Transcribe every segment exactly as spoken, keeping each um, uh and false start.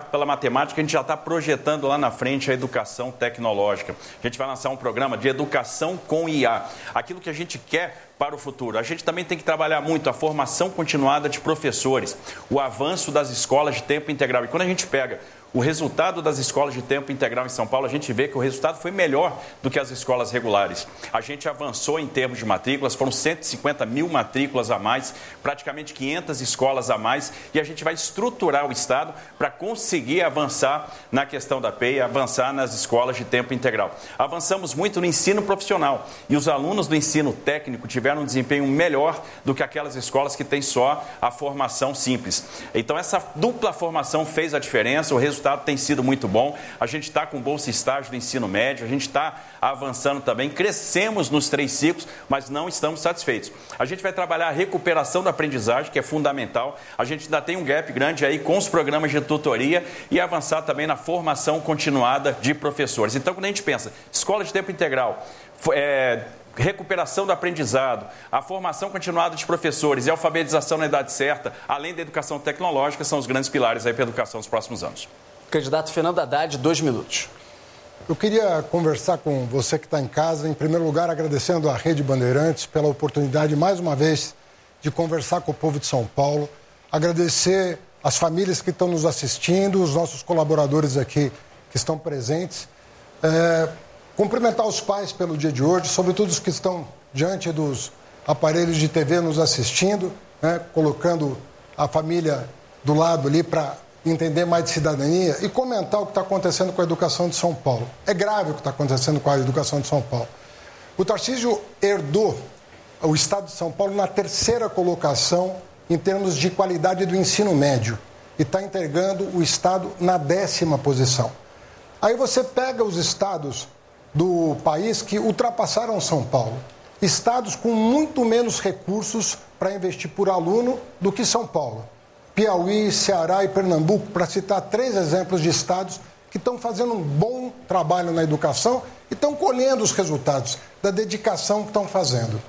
pela matemática, a gente já está projetando lá na frente a educação tecnológica. A gente vai lançar um programa de educação com I A. Aquilo que a gente quer para o futuro. A gente também tem que trabalhar muito a formação continuada de professores, o avanço das escolas de tempo integral. E quando a gente pega o resultado das escolas de tempo integral em São Paulo, a gente vê que o resultado foi melhor do que as escolas regulares. A gente avançou em termos de matrículas, foram cento e cinquenta mil matrículas a mais, praticamente quinhentas escolas a mais, e a gente vai estruturar o Estado para conseguir avançar na questão da P E I, avançar nas escolas de tempo integral. Avançamos muito no ensino profissional, e os alunos do ensino técnico tiveram um desempenho melhor do que aquelas escolas que têm só a formação simples. Então, essa dupla formação fez a diferença, o resultado O resultado tem sido muito bom. A gente está com bolsa estágio do ensino médio, a gente está avançando também, crescemos nos três ciclos, mas não estamos satisfeitos. A gente vai trabalhar a recuperação da aprendizagem, que é fundamental. A gente ainda tem um gap grande aí com os programas de tutoria e avançar também na formação continuada de professores. Então, quando a gente pensa, escola de tempo integral, é, recuperação do aprendizado, a formação continuada de professores e a alfabetização na idade certa, além da educação tecnológica, são os grandes pilares aí para a educação nos próximos anos. Candidato Fernando Haddad, dois minutos. Eu queria conversar com você que está em casa, em primeiro lugar agradecendo à Rede Bandeirantes pela oportunidade, mais uma vez, de conversar com o povo de São Paulo, agradecer as famílias que estão nos assistindo, os nossos colaboradores aqui que estão presentes, é, cumprimentar os pais pelo dia de hoje, sobretudo os que estão diante dos aparelhos de T V nos assistindo, né, colocando a família do lado ali para entender mais de cidadania e comentar o que está acontecendo com a educação de São Paulo. É grave o que está acontecendo com a educação de São Paulo. O Tarcísio herdou o Estado de São Paulo na terceira colocação em termos de qualidade do ensino médio e está entregando o Estado na décima posição. Aí você pega os estados do país que ultrapassaram São Paulo. Estados com muito menos recursos para investir por aluno do que São Paulo. Piauí, Ceará e Pernambuco, para citar três exemplos de estados que estão fazendo um bom trabalho na educação e estão colhendo os resultados da dedicação que estão fazendo.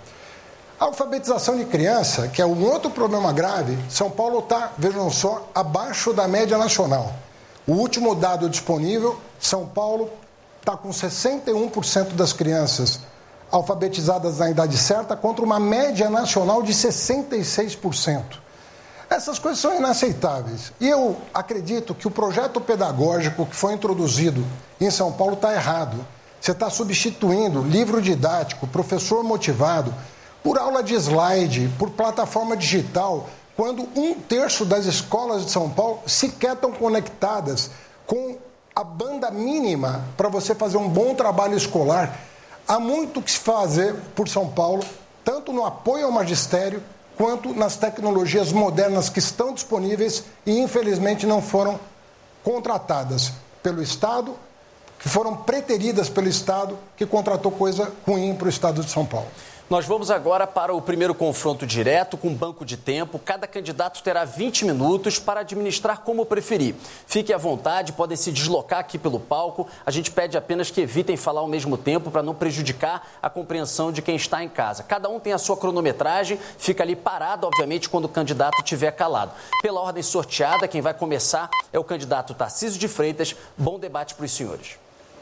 A alfabetização de criança, que é um outro problema grave, São Paulo está, vejam só, abaixo da média nacional. O último dado disponível, São Paulo está com sessenta e um por cento das crianças alfabetizadas na idade certa contra uma média nacional de sessenta e seis por cento. Essas coisas são inaceitáveis. E eu acredito que o projeto pedagógico que foi introduzido em São Paulo está errado. Você está substituindo livro didático, professor motivado, por aula de slide, por plataforma digital, quando um terço das escolas de São Paulo sequer estão conectadas com a banda mínima para você fazer um bom trabalho escolar. Há muito que se fazer por São Paulo, tanto no apoio ao magistério, quanto nas tecnologias modernas que estão disponíveis e, infelizmente, não foram contratadas pelo Estado, que foram preteridas pelo Estado, que contratou coisa ruim para o Estado de São Paulo. Nós vamos agora para o primeiro confronto direto com banco de tempo. Cada candidato terá vinte minutos para administrar como preferir. Fique à vontade, podem se deslocar aqui pelo palco. A gente pede apenas que evitem falar ao mesmo tempo para não prejudicar a compreensão de quem está em casa. Cada um tem a sua cronometragem, fica ali parado, obviamente, quando o candidato estiver calado. Pela ordem sorteada, quem vai começar é o candidato Tarcísio de Freitas. Bom debate para os senhores.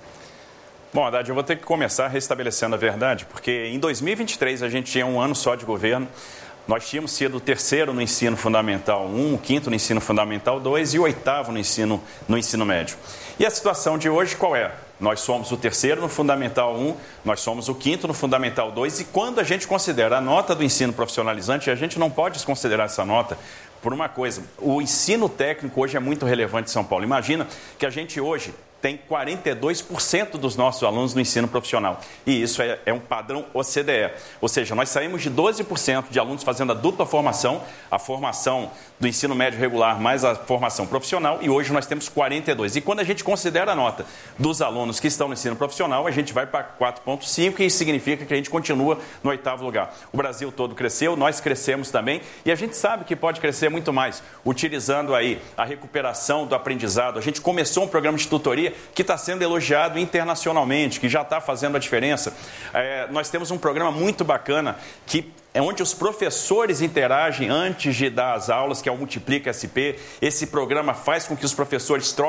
Bom, Haddad, eu vou ter que começar restabelecendo a verdade, porque em dois mil e vinte e três a gente tinha um ano só de governo, nós tínhamos sido o terceiro no ensino fundamental um, o quinto no ensino fundamental dois e o oitavo no ensino, no ensino médio. E a situação de hoje qual é? Nós somos o terceiro no Fundamental um, nós somos o quinto no Fundamental dois e quando a gente considera a nota do ensino profissionalizante, a gente não pode desconsiderar essa nota por uma coisa, o ensino técnico hoje é muito relevante em São Paulo. Imagina que a gente hoje tem quarenta e dois por cento dos nossos alunos no ensino profissional. E isso é, é um padrão O C D E. Ou seja, nós saímos de doze por cento de alunos fazendo a dupla formação, a formação do ensino médio regular mais a formação profissional, e hoje nós temos quarenta e dois por cento. E quando a gente considera a nota dos alunos que estão no ensino profissional, a gente vai para quatro vírgula cinco, e isso significa que a gente continua no oitavo lugar. O Brasil todo cresceu, nós crescemos também, e a gente sabe que pode crescer muito mais, utilizando aí a recuperação do aprendizado. A gente começou um programa de tutoria que está sendo elogiado internacionalmente, que já está fazendo a diferença. É, nós temos um programa muito bacana que é onde os professores interagem antes de dar as aulas, que é o Multiplica S P. Esse programa faz com que os professores troquem